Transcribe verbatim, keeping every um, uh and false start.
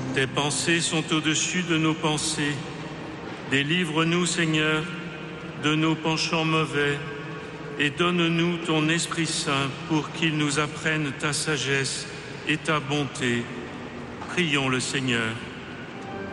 Tes pensées sont au-dessus de nos pensées. Délivre-nous, Seigneur, de nos penchants mauvais et donne-nous ton Esprit Saint pour qu'il nous apprenne ta sagesse et ta bonté. Prions le Seigneur.